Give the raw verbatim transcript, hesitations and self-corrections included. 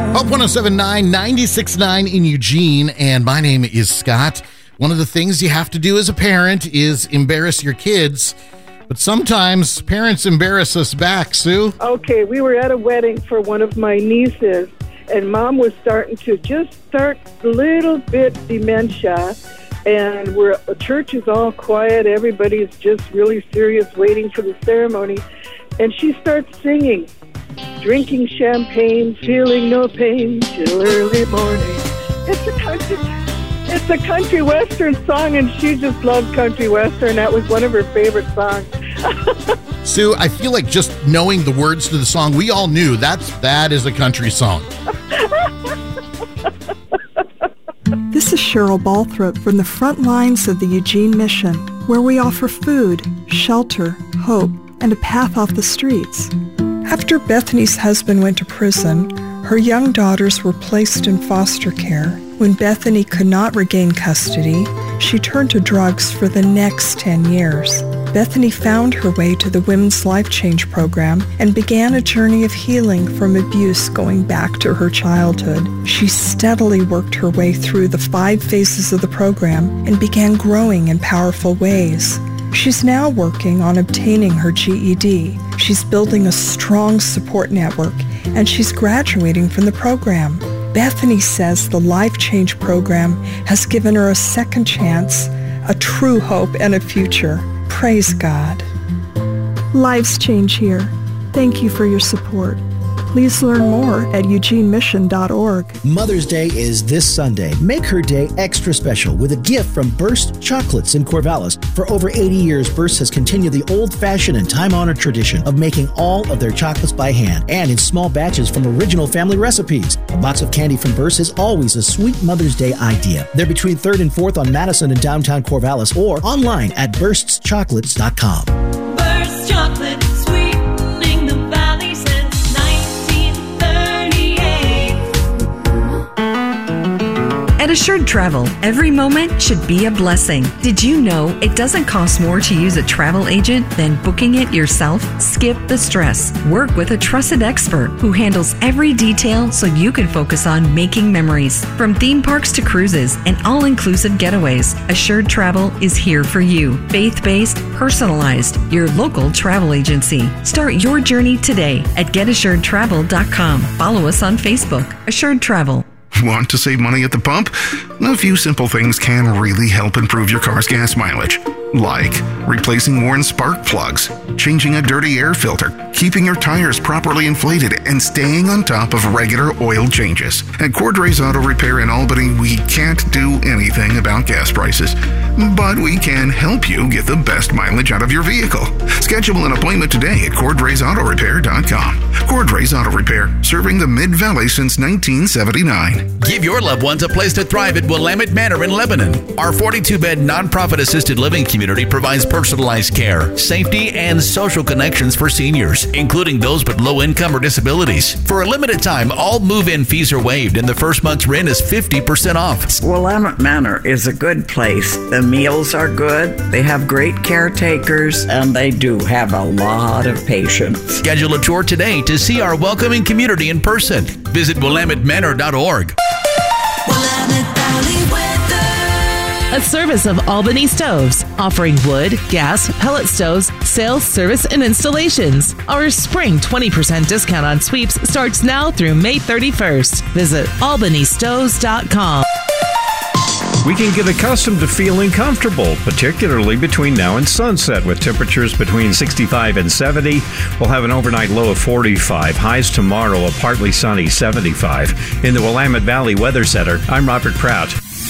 Hope one oh seven point nine, ninety-six point nine in Eugene, and my name is Scott. One of the things you have to do as a parent is embarrass your kids, but sometimes parents embarrass us back, Sue. Okay, we were at a wedding for one of my nieces, and Mom was starting to just start a little bit dementia, and we're, the church is all quiet, everybody's just really serious waiting for the ceremony, and she starts singing. Drinking champagne, feeling no pain till early morning. It's a country, it's a country western song, and she just loved country western. That was one of her favorite songs. Sue, I feel like just knowing the words to the song, we all knew that's that is a country song. This is Cheryl Balthrop from the front lines of the Eugene Mission, where we offer food, shelter, hope, and a path off the streets. After Bethany's husband went to prison, her young daughters were placed in foster care. When Bethany could not regain custody, she turned to drugs for the next ten years. Bethany found her way to the Women's Life Change program and began a journey of healing from abuse going back to her childhood. She steadily worked her way through the five phases of the program and began growing in powerful ways. She's now working on obtaining her G E D. She's building a strong support network, and she's graduating from the program. Bethany says the Life Change program has given her a second chance, a true hope, and a future. Praise God. Lives change here. Thank you for your support. Please learn more at eugene mission dot org. Mother's Day is this Sunday. Make her day extra special with a gift from Burst Chocolates in Corvallis. For over eighty years, Burst has continued the old-fashioned and time-honored tradition of making all of their chocolates by hand and in small batches from original family recipes. A box of candy from Burst is always a sweet Mother's Day idea. They're between third and fourth on Madison and downtown Corvallis or online at bursts chocolates dot com. Burst Chocolate, sweetening the valley since nineteen thirty-eight. At Assured Travel, every moment should be a blessing. Did you know it doesn't cost more to use a travel agent than booking it yourself? Skip the stress. Work with a trusted expert who handles every detail so you can focus on making memories. From theme parks to cruises and all-inclusive getaways, Assured Travel is here for you. Faith-based, personalized, your local travel agency. Start your journey today at get assured travel dot com. Follow us on Facebook. Assured Travel. Want to save money at the pump? A few simple things can really help improve your car's gas mileage. Like replacing worn spark plugs, changing a dirty air filter, keeping your tires properly inflated, and staying on top of regular oil changes. At Cordray's Auto Repair in Albany, we can't do anything about gas prices, but we can help you get the best mileage out of your vehicle. Schedule an appointment today at cordrays auto repair dot com. Cordrays Auto Repair, serving the Mid-Valley since nineteen seventy-nine. Give your loved ones a place to thrive at Willamette Manor in Lebanon. Our forty-two bed nonprofit assisted living community provides personalized care, safety, and social connections for seniors, including those with low income or disabilities. For a limited time, all move-in fees are waived and the first month's rent is fifty percent off. Willamette Manor is a good place. The meals are good, they have great caretakers, and they do have a lot of patience. Schedule a tour today to see our welcoming community in person. Visit willamette manor dot org. Willamette Valley weather. A service of Albany Stoves, offering wood, gas, pellet stoves, sales, service, and installations. Our spring twenty percent discount on sweeps starts now through May thirty-first. Visit albany stoves dot com. We can get accustomed to feeling comfortable, particularly between now and sunset, with temperatures between sixty-five and seventy. We'll have an overnight low of forty-five. Highs tomorrow, a partly sunny seventy-five. In the Willamette Valley Weather Center, I'm Robert Pratt.